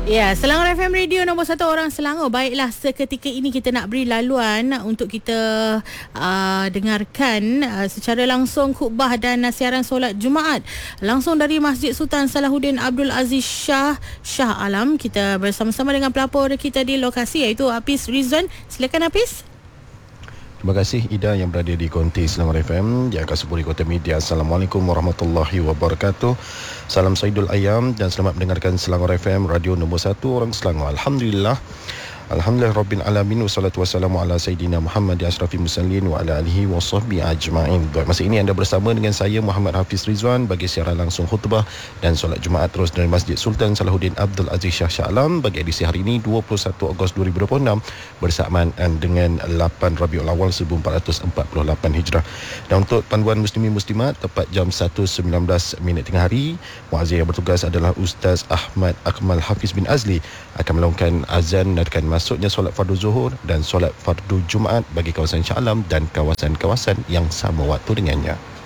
Ya, Selangor FM Radio nombor 1 orang Selangor. Baiklah, seketika ini kita nak beri laluan untuk kita dengarkan secara langsung khutbah dan siaran solat Jumaat langsung dari Masjid Sultan Salahuddin Abdul Aziz Shah Alam. Kita bersama-sama dengan pelapor kita di lokasi iaitu Hafiz Rizwan. Silakan Hafiz. Terima kasih Ida yang berada di Konti Selangor FM yang akan sepuri Kota Media. Assalamualaikum warahmatullahi wabarakatuh. Salam Saidul Ayam dan selamat mendengarkan Selangor FM, radio nombor 1 orang Selangor. Alhamdulillah. Alhamdulillah Rabbil Alamin. Wassalatu wassalamu ala Sayyidina Muhammad ashrafil mursalin wa ala alihi wa sahbihi ajma'in. Masa ini anda bersama dengan saya Muhammad Hafiz Rizwan bagi siaran langsung khutbah dan solat Jumaat terus dari Masjid Sultan Salahuddin Abdul Aziz Shah Alam bagi edisi hari ini 21 Ogos 2026 bersamaan dengan 8 Rabiul Awal 1448 Hijrah. Dan untuk panduan muslimin muslimat tepat jam 1.19 tengah hari, muazzin yang bertugas adalah Ustaz Ahmad Akmal Hafiz bin Azli akan melakukan azan dan akan masuknya solat fardu zuhur dan solat fardu Jumaat bagi kawasan Shah Alam dan kawasan-kawasan yang sama waktu dengannya.